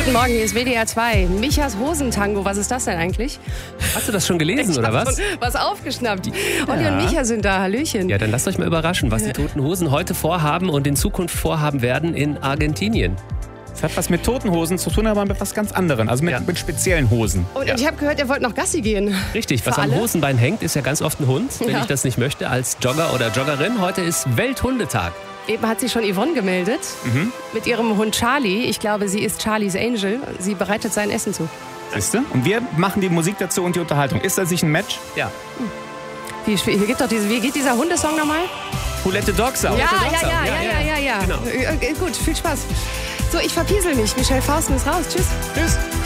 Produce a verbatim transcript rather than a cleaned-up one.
Guten Morgen, hier ist W D R zwei. Michas Hosentango, was ist das denn eigentlich? Hast du das schon gelesen, ich oder was? Was aufgeschnappt. Ja. Olli und Micha sind da, Hallöchen. Ja, dann lasst euch mal überraschen, was die Toten Hosen heute vorhaben und in Zukunft vorhaben werden in Argentinien. Das hat was mit toten Hosen zu tun, aber mit was ganz anderem. Also mit, Ja. mit speziellen Hosen. Und Ja. ich habe gehört, ihr wollt noch Gassi gehen. Richtig, was Für am alle? Hosenbein hängt, ist ja ganz oft ein Hund, wenn Ja. ich das nicht möchte, als Jogger oder Joggerin. Heute ist Welthundetag. Eben hat sich schon Yvonne gemeldet Mhm. mit ihrem Hund Charlie. Ich glaube, sie ist Charlies Angel. Sie bereitet sein Essen zu. Siehst du? Und wir machen die Musik dazu und die Unterhaltung. Ist das nicht ein Match? Ja. Wie, hier gibt doch diese, wie geht dieser Hundesong nochmal? Poulette Dogsau. Ja, ja, Dogsau. ja, ja, Ja, ja, ja, ja. Genau. Äh, Gut, viel Spaß. So, ich verpiesel mich. Michelle Fausten ist raus. Tschüss. Tschüss.